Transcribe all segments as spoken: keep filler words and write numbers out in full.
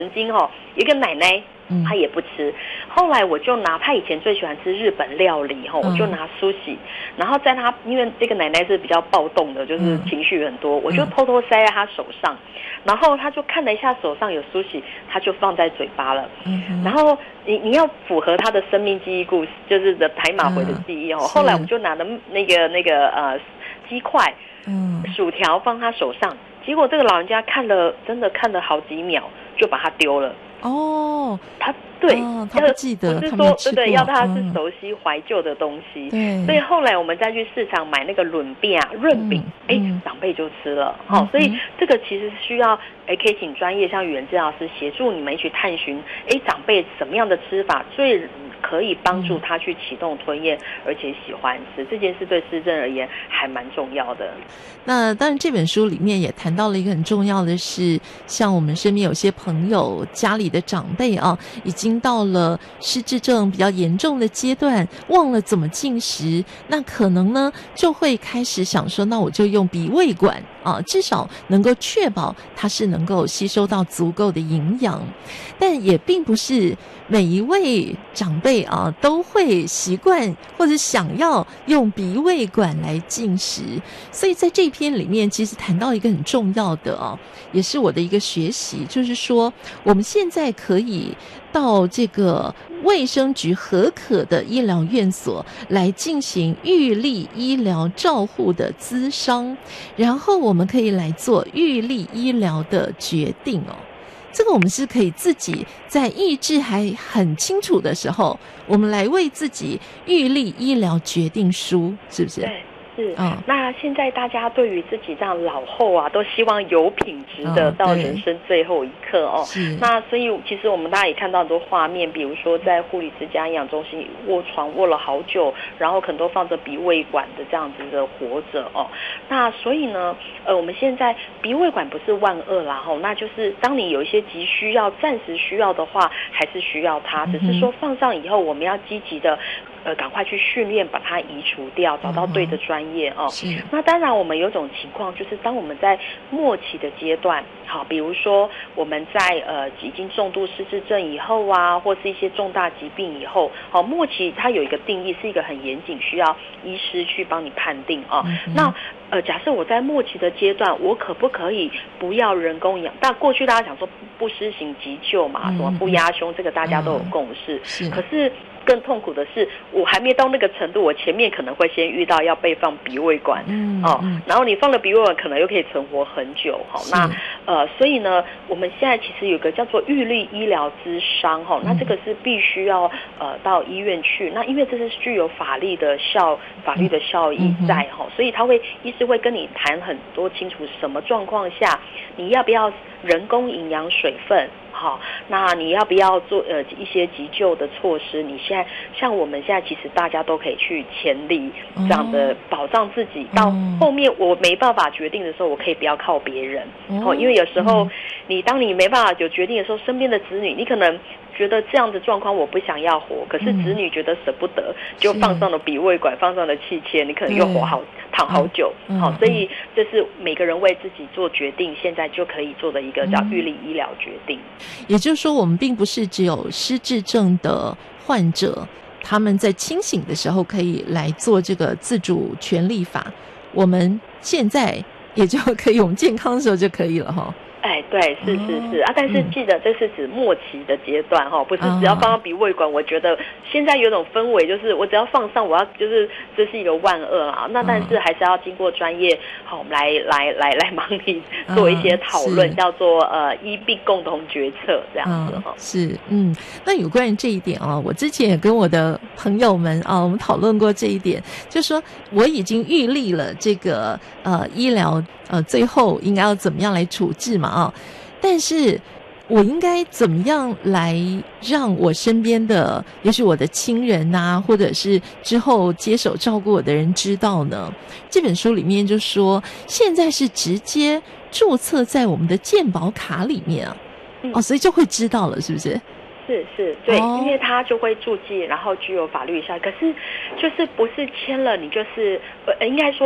曾经哦，有一个奶奶。他也不吃，后来我就拿他以前最喜欢吃日本料理哈，我就拿苏喜，然后在他因为这个奶奶是比较暴动的，就是情绪很多，我就偷偷塞在他手上，然后他就看了一下手上有苏喜，他就放在嘴巴了，然后你你要符合他的生命记忆故事，就是的台马回的记忆哦。后来我们就拿了那个那个呃鸡块、薯条放他手上，结果这个老人家看了真的看了好几秒，就把它丢了。 哦， 他对， 哦、他不记得， 不是说对对，要他是熟悉怀旧的东西。 对， 所以后来我们再去市场买那个润饼啊、润饼，哎、嗯，长辈就吃了。好、嗯哦，所以这个其实需要，哎，可以请专业像语言治疗师协助你们去探寻，哎，长辈什么样的吃法最可以帮助他去启动吞咽，而且喜欢吃这件事，对失智而言还蛮重要的。 那当然，这本书里面也谈到了一个很重要的是，像我们身边有些朋友家里的长辈啊，已经到了失智症比较严重的阶段，忘了怎么进食，那可能呢就会开始想说，那我就用鼻胃管啊，至少能够确保它是能够吸收到足够的营养。但也并不是每一位长辈啊都会习惯或者想要用鼻胃管来进食，所以在这篇里面其实谈到一个很重要的啊，也是我的一个学习，就是说我们现在可以到这个卫生局核可的医疗院所来进行预立医疗照护的咨商，然后我们可以来做预立医疗的决定哦。这个我们是可以自己在意志还很清楚的时候，我们来为自己预立医疗决定书，是不是？ 对。是，嗯，那现在大家对于自己这样老后啊，都希望有品质的、哦、到人生最后一刻哦。那所以其实我们大家也看到很多画面，比如说在护理之家营养中心卧床卧了好久，然后可能都放着鼻胃管的这样子的活着哦。那所以呢，呃，我们现在鼻胃管不是万恶啦吼，那就是当你有一些急需要、暂时需要的话，还是需要它，只是说放上以后，我们要积极的。呃，赶快去训练，把它移除掉，找到对的专业哦。那当然，我们有种情况，就是当我们在末期的阶段，好，比如说我们在呃已经重度失智症以后啊，或是一些重大疾病以后，好，末期它有一个定义，是一个很严谨，需要医师去帮你判定哦。嗯、那呃，假设我在末期的阶段，我可不可以不要人工营养？但过去大家讲说不施行急救嘛，什么不压胸，这个大家都有共识。是，可是。更痛苦的是，我还没到那个程度，我前面可能会先遇到要被放鼻胃管，嗯，哦，嗯、然后你放了鼻胃管，可能又可以存活很久，哈、哦。那呃，所以呢，我们现在其实有个叫做预立医疗咨商，哈、哦，那这个是必须要呃到医院去，那因为这是具有法律的效法律的效益在哈、嗯，所以他会医师会跟你谈很多清楚什么状况下你要不要人工营养水分。好，那你要不要做呃一些急救的措施？你现在像我们现在其实大家都可以去潜力这样的保障自己，嗯、到后面我没办法决定的时候，我可以不要靠别人。哦，因为有时候你当你没办法有决定的时候，身边的子女你可能觉得这样的状况我不想要活，可是子女觉得舍不得，就放上了鼻胃管，放上了气切，你可能又活好躺好久。好，所以这是每个人为自己做决定，现在就可以做的一个叫预立医疗决定。 也就是说，我们并不是只有失智症的患者，他们在清醒的时候可以来做这个自主权利法，我们现在也就可以，我们健康的时候就可以了哈。 哎，对，是是是、哦、啊，但是记得这是指末期的阶段哈、嗯，不是只要放到鼻胃管、哦。我觉得现在有种氛围，就是我只要放上，我要就是这是一个万恶啦。那但是还是要经过专业，好，我们来来来来帮你做一些讨论、嗯，叫做呃医病共同决策这样子哈、嗯。 是，嗯，那有关于这一点啊，我之前也跟我的朋友们啊，我们讨论过这一点，就说我已经预立了这个呃医疗。呃，最后应该要怎么样来处置嘛？啊，但是我应该怎么样来让我身边的，也许我的亲人啊，或者是之后接手照顾我的人知道呢？这本书里面就说，现在是直接注册在我们的健保卡里面啊，嗯、哦，所以就会知道了，是不是？ 是是，对、哦，因为他就会注记，然后具有法律效力。可是，就是不是签了你就是呃，应该说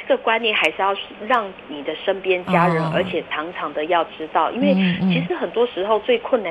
这个观念还是要让你的身边家人，哦、而且常常的要知道，因为其实很多时候最困难